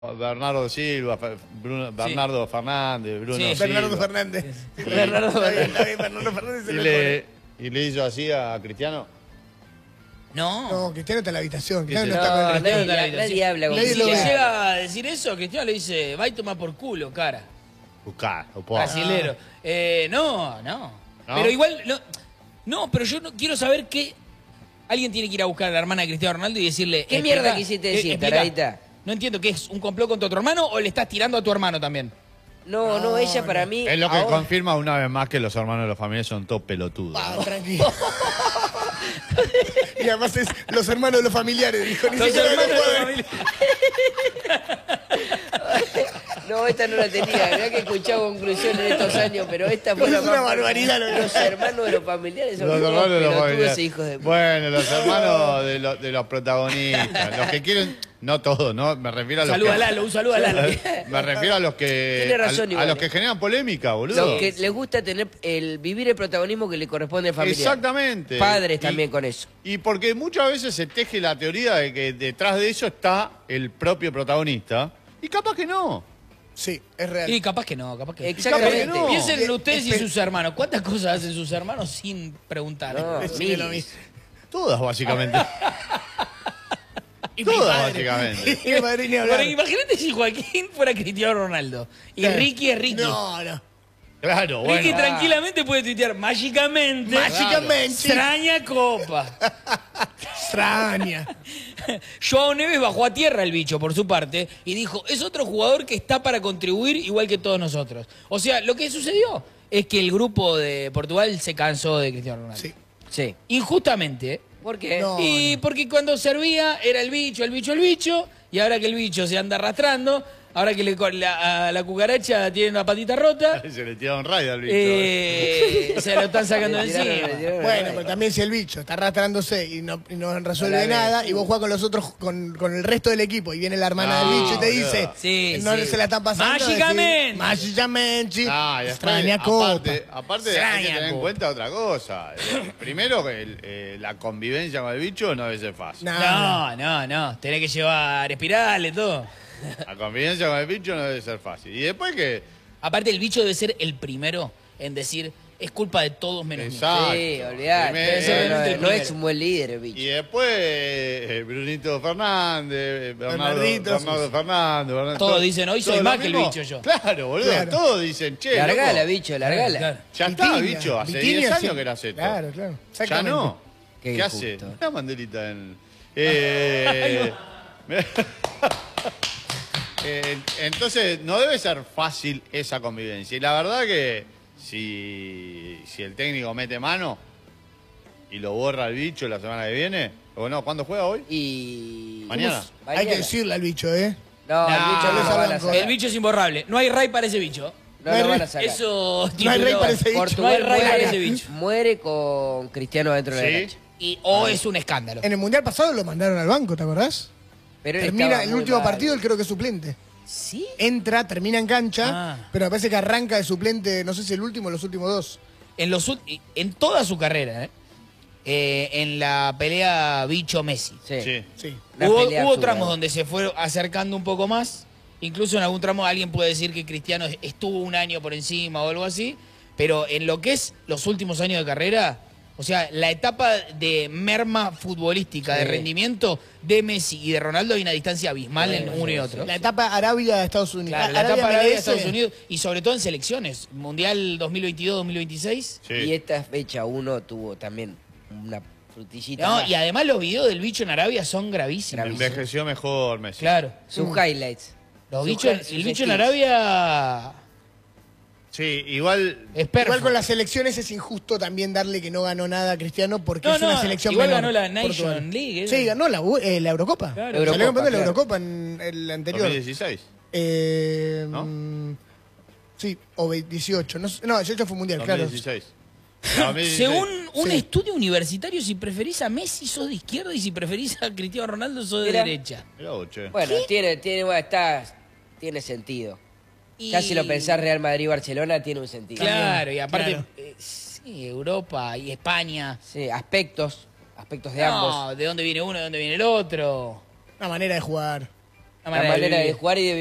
Bernardo Silva, Bernardo Fernández, Bruno Sí. Silva. Bernardo Fernández. Sí. Bernardo Fernández. Bernardo Fernández se Y le hizo así a Cristiano. No. No, Cristiano está en la habitación. ¿Qué Cristiano será? no está con el nadie, Cristiano. nadie habla con Nadie Cristiano. lo Si ve. le llega a decir eso, Cristiano le dice, va y toma por culo, cara. Buscar, Brasilero. No. ¿No? Pero igual, no, pero yo no quiero saber qué... Alguien tiene que ir a buscar a la hermana de Cristiano Ronaldo y decirle... ¿Qué mierda quisiste decir, taradita? No entiendo, ¿qué es? ¿Un complot contra tu hermano o le estás tirando a tu hermano también? No, ella para mí... Es lo que ahora- confirma una vez más que los hermanos de la familia son todos pelotudos. Ah, ¿no? tranquilo. Y además es los hermanos de los familiares, dijo. Ni Los siquiera hermanos de la los familia. No, esta no la tenía. Mirá que he escuchado conclusiones en estos años, pero esta fue Es la una más- barbaridad lo que- Los hermanos de los familiares son Los unos hermanos de los pelotudos familiares. e hijos de... Bueno, los hermanos de los protagonistas. Los que quieren... No todos, ¿no? Me refiero a los Saluda a que... Lalo, un saludo a Lalo. Me refiero a los que... Tiene razón a igual, los que generan polémica, boludo. Los que les gusta tener vivir el protagonismo que le corresponde al familiar. Exactamente. Padres Y- también con eso. Y porque muchas veces se teje la teoría de que detrás de eso está el propio protagonista. Y capaz que no. Sí, es real. Y capaz que no, capaz que no. Exactamente. Capaz que no. Piensen ustedes y Espe- sus hermanos. ¿Cuántas cosas hacen sus hermanos sin preguntar? No, Decime lo miles. mismo. Todas, básicamente. Y mi Todas, padre. básicamente. Y mi padre ni hablar. Pero imagínate si Joaquín fuera Cristiano Ronaldo y Claro. Ricky es Ricky. No. Claro, Ricky bueno. tranquilamente puede tuitear mágicamente. Mágicamente. Extraña copa. Extraña. Joao Neves bajó a tierra el bicho por su parte y dijo, es otro jugador que está para contribuir igual que todos nosotros. O sea, lo que sucedió es que el grupo de Portugal se cansó de Cristiano Ronaldo. Sí. Sí. Injustamente, ¿eh? ¿Por qué? No. Y porque cuando servía era el bicho, y ahora que el bicho se anda arrastrando, ahora que a la cucaracha tiene una patita rota, Se le tiraron rayo al bicho. se lo están sacando de Le tiraron, encima. le tiraron. Bueno, pero también si el bicho está arrastrándose y no resuelve A la vez. nada, y vos jugás con los otros, con el resto del equipo, y viene la hermana No, del bicho y te boludo. dice, Sí, no sí. se la están pasando. Mágicamente. decís, mágicamente. Ah, y después, Extraña copa. aparte hay Extraña que tener en copa. cuenta otra cosa. Primero, que la convivencia con el bicho no debe ser fácil. No. Tenés que llevar espirales, todo. La convivencia con el bicho no debe ser fácil. Y después que... Aparte, el bicho debe ser el primero en decir, es culpa de todos menos mío. Exacto. Sí, olvidate. Debe ser No, realmente no, el no primero. es un buen líder el bicho. Y después Brunito Fernández, Bernardito. Bernardo Fernández. Todos dicen, hoy soy todo más lo que el mismo. bicho yo. Claro, boludo. Claro. Todos dicen, che, Largala, loco, bicho, largala. Claro. ya está, Vitinha. bicho. Hace Vitinha 10 sí. años que era esto. Claro. Ya Exactamente. no. Qué ¿Qué hace? injusto. Una banderita en... Entonces, no debe ser fácil esa convivencia. Y la verdad que si el técnico mete mano y lo borra el bicho la semana que viene, o no, ¿cuándo juega hoy? Y... Mañana. Hay que decirle al bicho, ¿eh? No, el bicho no no lo van a salgan sacar. El bicho es imborrable. No hay ray para ese bicho. No lo van a sacar. Eso No hay rey para ese bicho. No hay Portugal rey para muere, ese bicho. muere con Cristiano dentro de la Sí. cancha. O es un escándalo. En el Mundial pasado lo mandaron al banco, ¿te acordás? Pero él Termina estaba el muy último mal. partido, él creo que es suplente. ¿Sí? Entra, termina en cancha, Ah. pero me parece que arranca de suplente, no sé si el último o los últimos dos. En toda su carrera, en la pelea bicho-Messi. Sí. Sí. Sí. Una pelea Hubo absurda. tramos donde se fue acercando un poco más. Incluso en algún tramo alguien puede decir que Cristiano estuvo un año por encima o algo así. Pero en lo que es los últimos años de carrera, o sea, la etapa de merma futbolística, de Sí. rendimiento de Messi y de Ronaldo hay una distancia abismal en uno y otro. La etapa Arabia-Estados Unidos. Claro, la etapa Arabia de MLS, Estados Unidos y sobre todo en selecciones. Mundial 2022-2026. Sí. Y esta fecha uno tuvo también una frutillita No, más. y además los videos del bicho en Arabia son gravísimos. Envejeció mejor Messi. Claro. Sus highlights. Los Sus bichos, sus el bicho en skills. Arabia Sí, igual... es perfecto. Igual con las selecciones es injusto también darle que no ganó nada a Cristiano porque No, es una no, selección igual menor, ganó la Nation Portugal. League, ¿eh? Sí, ganó la Eurocopa. Claro. Salió Eurocopa, campeón de la claro. Eurocopa en el anterior. 2016. ¿No? Sí, o 18. No, 18 fue mundial, claro. 2016. 2016. Según un Sí. estudio universitario, si preferís a Messi sos de izquierda y si preferís a Cristiano Ronaldo sos de Mira. derecha. Mirá vos, che. Bueno, tiene sentido. Y- Ya si lo pensás Real Madrid-Barcelona, tiene un sentido. Claro, y aparte, claro. sí, Europa y España. Sí, aspectos de ambos. No, ¿de dónde viene uno, de dónde viene el otro? Una manera de jugar. La La manera de vivir. jugar y de